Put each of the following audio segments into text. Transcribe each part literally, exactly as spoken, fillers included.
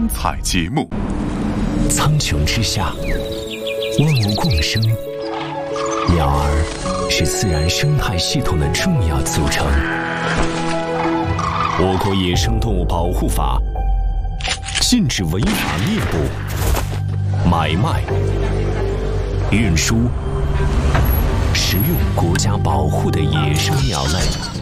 精彩节目。 苍穹之下，万物共生，鸟儿是自然生态系统的重要组成。我国野生动物保护法禁止违法猎捕、买卖、运输、食用国家保护的野生鸟类。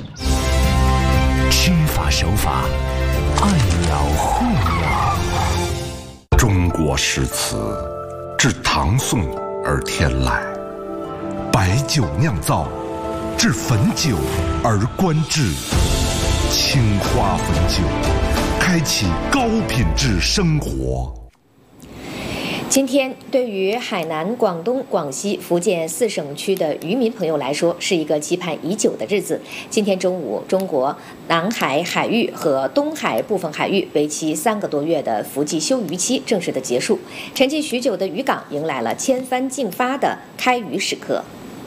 知法守法，爱鸟护鸟。 中国诗词自唐宋而天来，白酒酿造，至汾酒而观之。青花汾酒，开启高品质生活。 今天对于海南、广东、广西、福建四省区的渔民朋友来说，是一个期盼已久的日子。今天中午，中国南海海域和东海部分海域为期三个多月的伏季休渔期正式的结束，沉寂许久的渔港迎来了千帆竞发的开渔时刻。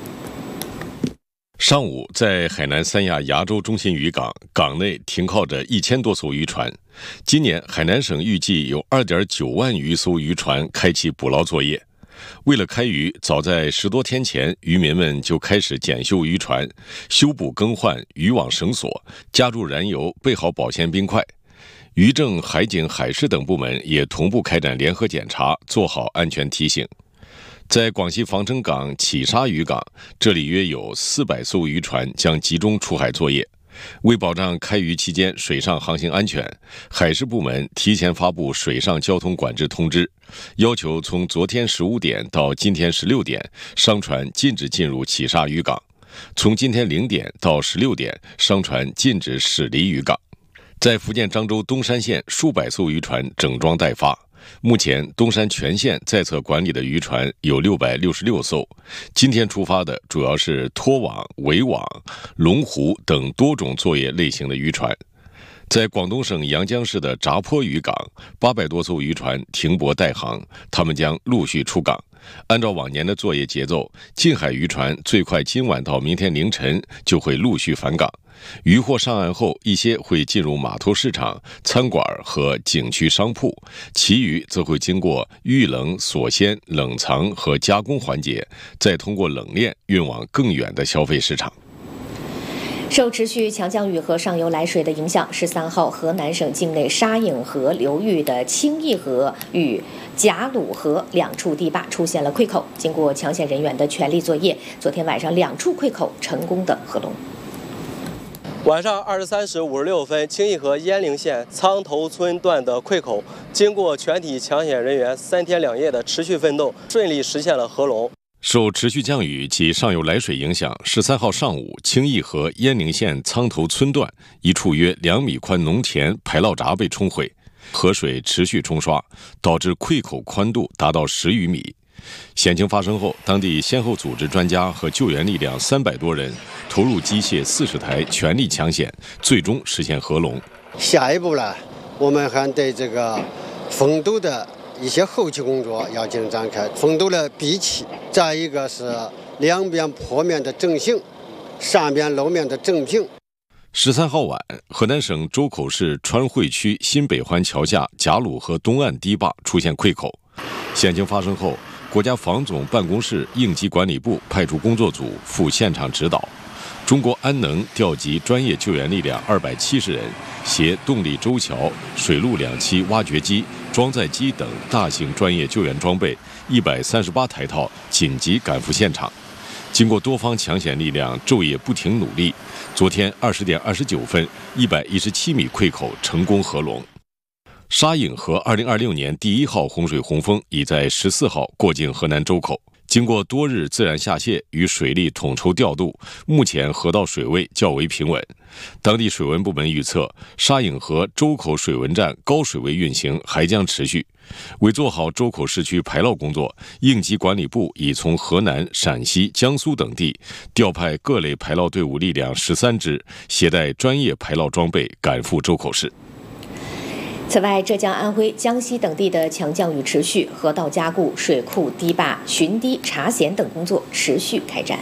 上午，在海南三亚崖州中心渔港，港内停靠着一千多艘渔船。今年，海南省预计有 二点九万余艘渔船开启捕捞作业。为了开渔，早在十多天前，渔民们就开始检修渔船，修补更换渔网绳索，加注燃油，备好保鲜冰块。渔政、海警、海事等部门也同步开展联合检查，做好安全提醒。在广西防城港启沙渔港，这里约有四百艘渔船将集中出海作业。为保障开渔期间水上航行安全，海事部门提前发布水上交通管制通知，要求从昨天十五点到今天十六点，商船禁止进入启沙渔港；从今天零点到十六点，商船禁止驶离渔港。在福建漳州东山县，数百艘渔船整装待发。目前，东山全县在册管理的渔船有六百六十六艘。今天出发的主要是拖网、围网、龙湖等多种作业类型的渔船。在广东省阳江市的闸坡渔港，八百多艘渔船停泊待航，他们将陆续出港。按照往年的作业节奏，近海渔船最快今晚到明天凌晨就会陆续返港。渔获上岸后，一些会进入码头市场、餐馆和景区商铺，其余则会经过预冷、锁鲜、冷藏和加工环节，再通过冷链运往更远的消费市场。 受持续强降雨和上游来水的影响，十三号河南省境内沙颍河流域的清义河与贾鲁河两处堤坝出现了溃口。经过抢险人员的全力作业，昨天晚上两处溃口成功的合拢。 晚上二十三时五十六分，清义河鄢陵县苍头村段的溃口，经过全体抢险人员三天两夜的持续奋斗，顺利实现了合拢。 受持续降雨及上游来水影响，十三号上午，清义河鄢陵县苍头村段一处约两米宽农田排涝闸被冲毁，河水持续冲刷，导致溃口宽度达到十余米。险情发生后，当地先后组织专家和救援力量三百多人，投入机械四十台，全力抢险，最终实现合拢。 下一步呢，我们还对这个封堵的一些后期工作要进行展开，封堵的闭起，再一个是两边坡面的正行，上边路面的正平。 十三号晚，河南省周口市川汇区新北环桥下贾鲁河东岸堤坝出现溃口。险情发生后，国家防总办公室应急管理部派出工作组赴现场指导，中国安能调集专业救援力量二百七十人，携动力舟桥、水陆两栖挖掘机、装载机等大型专业救援装备一百三十八台套，紧急赶赴现场。经过多方抢险力量昼夜不停努力，昨天二十点二十九分，一百一十七米溃口成功合拢。沙颍河二零二六年第一号洪水洪峰已在十四号过境河南周口。经过多日自然下泄与水利统筹调度，目前河道水位较为平稳。当地水文部门预测，沙颍河周口水文站高水位运行还将持续。为做好周口市区排涝工作，应急管理部已从河南、陕西、江苏等地调派各类排涝队伍力量十三支，携带专业排涝装备赶赴周口市。 此外，浙江、安徽、江西等地的强降雨持续，河道加固、水库堤坝巡堤查险等工作持续开展。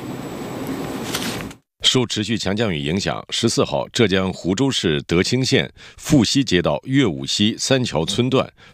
受持续强降雨影响，十四号，浙江湖州市德清县富溪街道岳武溪三桥村段